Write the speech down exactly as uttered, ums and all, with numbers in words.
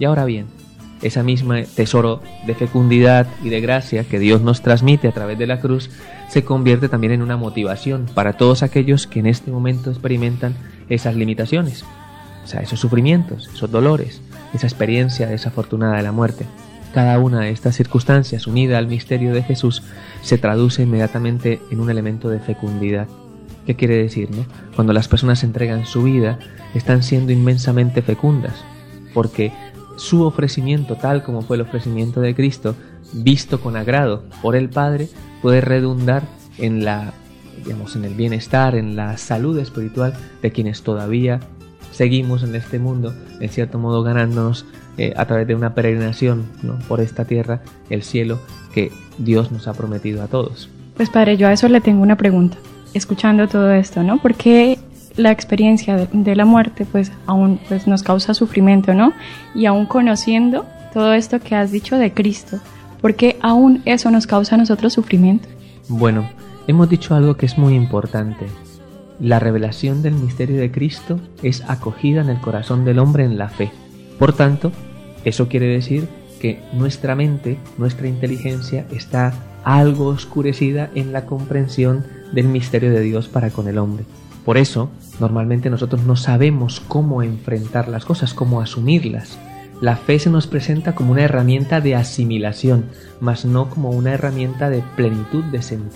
Y ahora bien, ese mismo tesoro de fecundidad y de gracia que Dios nos transmite a través de la cruz se convierte también en una motivación para todos aquellos que en este momento experimentan esas limitaciones, o sea, esos sufrimientos, esos dolores, esa experiencia desafortunada de la muerte. Cada una de estas circunstancias unida al misterio de Jesús se traduce inmediatamente en un elemento de fecundidad. ¿Qué quiere decir, no? Cuando las personas entregan su vida, están siendo inmensamente fecundas, porque su ofrecimiento, tal como fue el ofrecimiento de Cristo, visto con agrado por el Padre, puede redundar en la, digamos, en el bienestar, en la salud espiritual de quienes todavía seguimos en este mundo, en cierto modo ganándonos eh, a través de una peregrinación, ¿no?, por esta tierra, el cielo que Dios nos ha prometido a todos. Pues Padre, yo a eso le tengo una pregunta, escuchando todo esto, ¿no? ¿Por qué la experiencia de, de la muerte pues aún pues, nos causa sufrimiento, ¿no? Y aún conociendo todo esto que has dicho de Cristo, ¿por qué aún eso nos causa a nosotros sufrimiento? Bueno, hemos dicho algo que es muy importante. La revelación del misterio de Cristo es acogida en el corazón del hombre en la fe. Por tanto, eso quiere decir que nuestra mente, nuestra inteligencia está algo oscurecida en la comprensión del misterio de Dios para con el hombre. Por eso, normalmente nosotros no sabemos cómo enfrentar las cosas, cómo asumirlas. La fe se nos presenta como una herramienta de asimilación, mas no como una herramienta de plenitud de sentido.